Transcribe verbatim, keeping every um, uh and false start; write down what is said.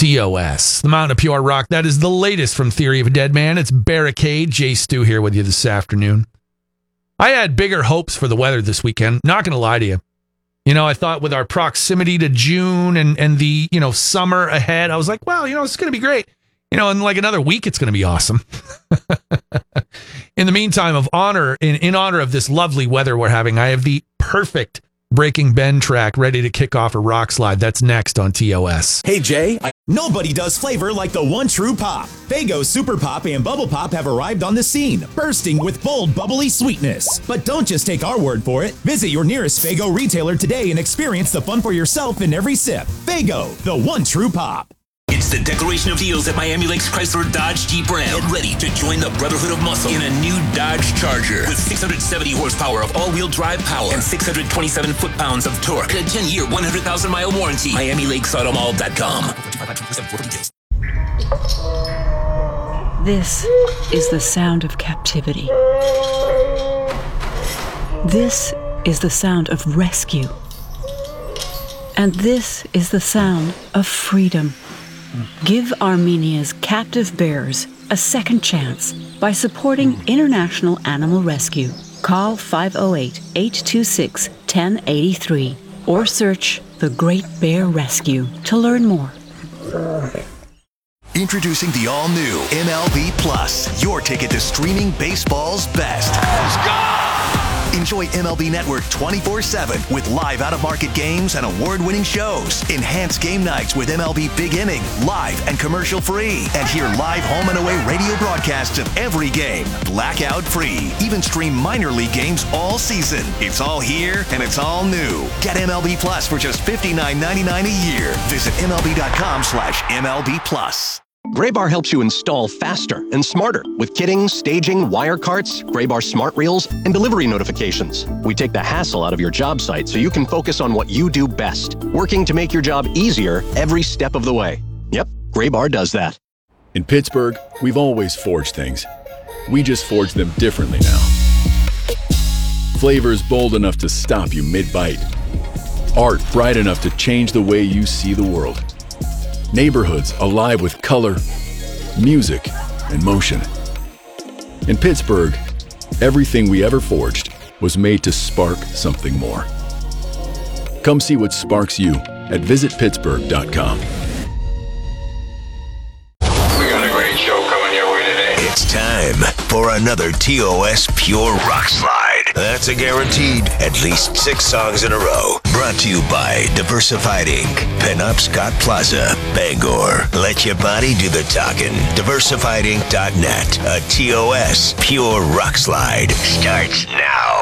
T O S, the Mountain of Pure Rock. That is the latest from Theory of a Dead Man. It's Barricade. Jay Stu here with you this afternoon. I had bigger hopes for the weather this weekend. Not going to lie to you. You know, I thought with our proximity to June and, and the, you know, summer ahead, I was like, well, you know, it's going to be great. You know, in like another week, it's going to be awesome. In the meantime, of honor, in, in honor of this lovely weather we're having, I have the perfect Breaking Ben track ready to kick off a rock slide. That's next on T O S. Hey, Jay. I- Nobody does flavor like the one true pop. Faygo Super Pop and Bubble Pop have arrived on the scene, bursting with bold, bubbly sweetness. But don't just take our word for it. Visit your nearest Faygo retailer today and experience the fun for yourself in every sip. Faygo, the one true pop. It's the Declaration of Deals at Miami Lakes Chrysler Dodge Jeep Ram. Get ready to join the Brotherhood of Muscle in a new Dodge Charger with six hundred seventy horsepower of all-wheel drive power and six hundred twenty-seven foot-pounds of torque. And a ten-year, one hundred thousand mile warranty. Miami Lakes Auto Mall dot com. This is the sound of captivity. This is the sound of rescue. And this is the sound of freedom. Give Armenia's captive bears a second chance by supporting International Animal Rescue. Call five oh eight, eight two six, one oh eight three or search The Great Bear Rescue to learn more. Introducing the all-new M L B Plus, your ticket to streaming baseball's best. Let's go! Enjoy M L B Network twenty-four seven with live out-of-market games and award-winning shows. Enhance game nights with M L B Big Inning, live and commercial-free. And hear live home and away radio broadcasts of every game, blackout-free. Even stream minor league games all season. It's all here and it's all new. Get M L B Plus for just fifty-nine ninety-nine a year. Visit MLB.com slash MLB Plus. Graybar helps you install faster and smarter with kitting, staging, wire carts, Graybar smart reels, and delivery notifications. We take the hassle out of your job site so you can focus on what you do best, working to make your job easier every step of the way. Yep, Graybar does that. In Pittsburgh, we've always forged things. We just forge them differently now. Flavors bold enough to stop you mid-bite. Art bright enough to change the way you see the world. Neighborhoods alive with color, music, and motion. In Pittsburgh, everything we ever forged was made to spark something more. Come see what sparks you at visit pittsburgh dot com. We got a great show coming your way today. It's time for another T O S Pure Rock Slide. That's a guaranteed at least six songs in a row. Brought to you by Diversified Incorporated. Pinup Scott Plaza, Bangor. Let your body do the talking. diversified inc dot net. A T O S Pure Rock Slide starts now.